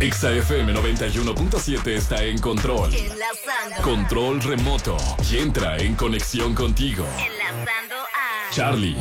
Exa FM 91.7 está en control. Enlazando. Control remoto. Y entra en conexión contigo. Enlazando a Charlie.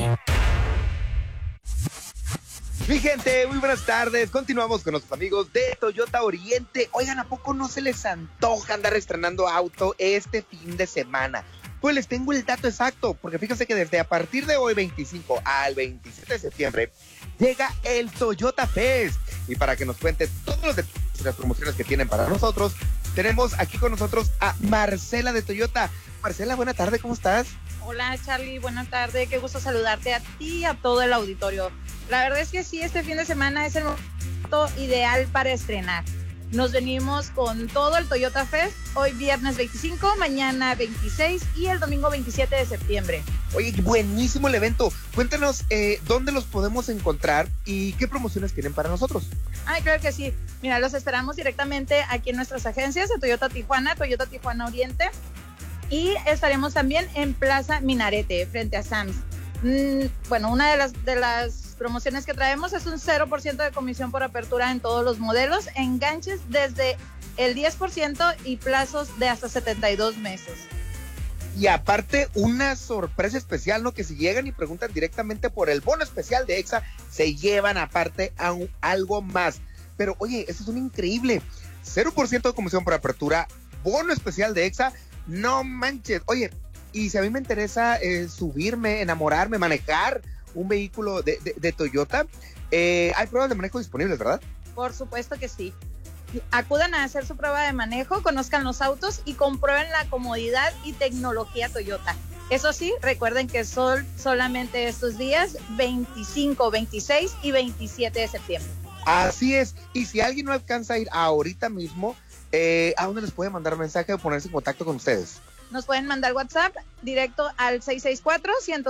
Mi gente, muy buenas tardes. Continuamos con nuestros amigos de Toyota Oriente. Oigan, ¿a poco no se les antoja andar estrenando auto este fin de semana? Pues les tengo el dato exacto, porque fíjense que desde a partir de hoy, 25 al 27 de septiembre, llega el Toyota Fest. Y para que nos cuente todos los detalles y las promociones que tienen para nosotros, tenemos aquí con nosotros a Marcela de Toyota. Marcela, buena tarde, ¿cómo estás? Hola Charlie, buenas tardes, qué gusto saludarte a ti y a todo el auditorio. La verdad es que sí, este fin de semana es el momento ideal para estrenar. Nos venimos con todo el Toyota Fest, hoy viernes 25, mañana 26 y el domingo 27 de septiembre. Oye, buenísimo el evento. Cuéntanos dónde los podemos encontrar y qué promociones tienen para nosotros. Ay, creo que sí. Mira, los esperamos directamente aquí en nuestras agencias de Toyota Tijuana Oriente. Y estaremos también en Plaza Minarete, frente a Sam's. Bueno, una de las promociones que traemos es un 0% de comisión por apertura en todos los modelos, enganches desde el 10% y plazos de hasta 72 meses. Y aparte, una sorpresa especial, ¿no? Que si llegan y preguntan directamente por el bono especial de Exa, se llevan aparte algo más. Pero oye, esto es un increíble. 0% de comisión por apertura, bono especial de Exa. No manches. Oye, y si a mí me interesa subirme, enamorarme, manejar un vehículo de Toyota, hay pruebas de manejo disponibles, ¿verdad? Por supuesto que sí. Acudan a hacer su prueba de manejo, conozcan los autos y comprueben la comodidad y tecnología Toyota. Eso sí, recuerden que son solamente estos días 25, 26 y 27 de septiembre. Así es. Y si alguien no alcanza a ir ahorita mismo, ¿a dónde les puede mandar mensaje o ponerse en contacto con ustedes? Nos pueden mandar WhatsApp directo al 664-100